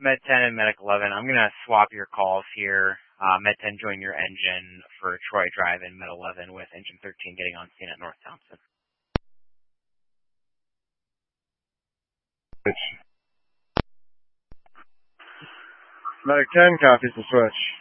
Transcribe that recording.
Med 10 and Medic 11. I'm going to swap your calls here. Med 10 join your engine for Troy Drive and Med 11 with engine 13 getting on scene at North Townsend. Medic 10 copies the switch.